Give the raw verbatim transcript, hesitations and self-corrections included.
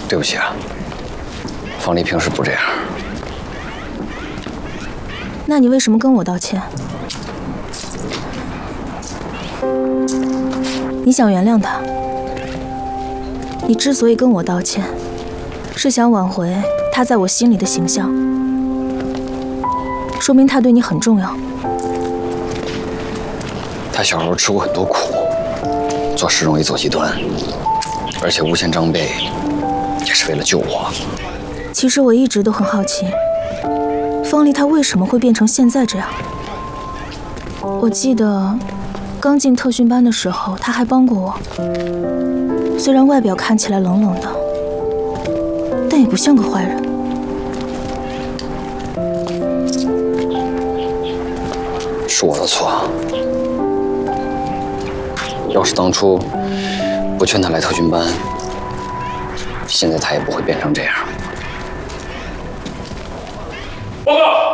对不起啊，方丽平时不这样。 那你为什么跟我道歉？你想原谅他？你之所以跟我道歉，是想挽回他在我心里的形象，说明他对你很重要。 他小时候吃过很多苦，做事容易走极端，而且诬陷张贝也是为了救我。 其实我一直都很好奇，方丽她为什么会变成现在这样？我记得刚进特训班的时候，她还帮过我，虽然外表看起来冷冷的，但也不像个坏人。 是我的错。要是当初不劝他来特训班，现在他也不会变成这样。 报告。